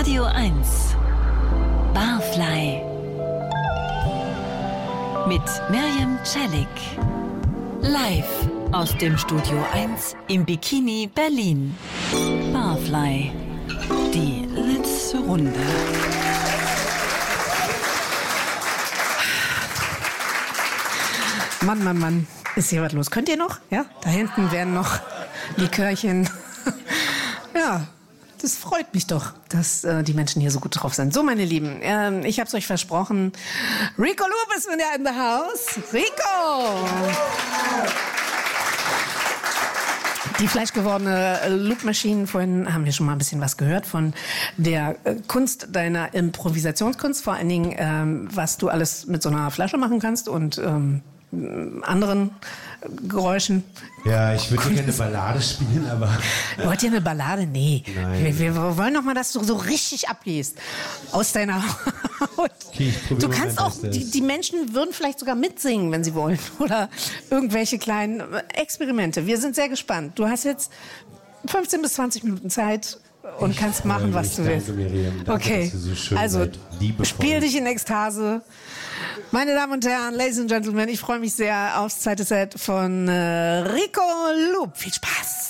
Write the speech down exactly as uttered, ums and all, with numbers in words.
Radio eins Barfly mit Miriam Celik. Live aus dem Studio eins im Bikini Berlin. Barfly, die letzte Runde. Mann, Mann, Mann, ist hier was los? Könnt ihr noch? Ja, da hinten werden noch Likörchen. Ja, das freut mich doch, dass äh, die Menschen hier so gut drauf sind. So, meine Lieben, ähm, ich habe es euch versprochen. Rico Loop ist wieder in the house. Rico! Die fleischgewordene Loop-Maschinen, vorhin haben wir schon mal ein bisschen was gehört von der äh, Kunst deiner Improvisationskunst, vor allen Dingen, ähm, was du alles mit so einer Flasche machen kannst und ähm, anderen Geräuschen. Ja, ich würde gerne eine Ballade spielen, aber... Wollt ihr eine Ballade? Nee. Nein. Wir, wir wollen noch mal, dass du so richtig abgehst aus deiner Haut. Okay, ich probiere Du mal kannst mein auch, Bestes. die, die Menschen würden vielleicht sogar mitsingen, wenn sie wollen. Oder irgendwelche kleinen Experimente. Wir sind sehr gespannt. Du hast jetzt fünfzehn bis zwanzig Minuten Zeit und Ich kannst freue machen, was mich. du willst. Danke, Miriam. Danke, Okay, dass du so schön also seid. Liebevoll. spiel dich in Ekstase. Meine Damen und Herren, Ladies and Gentlemen, ich freue mich sehr aufs zweite Set von äh, Rico Loop. Viel Spaß!